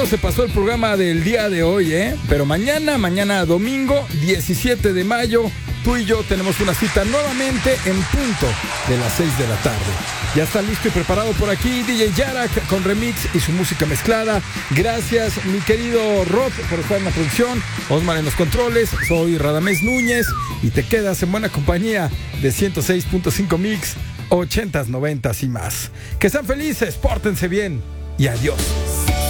volado se pasó el programa del día de hoy, pero mañana domingo 17 de mayo, tú y yo tenemos una cita nuevamente en punto de las 6 de la tarde. Ya está listo y preparado por aquí DJ Yarak con remix y su música mezclada. Gracias, mi querido Rod, por estar en la producción. Osmar en los controles. Soy Radamés Núñez y te quedas en buena compañía de 106.5 Mix, 80s, 90s y más. Que sean felices, pórtense bien y adiós.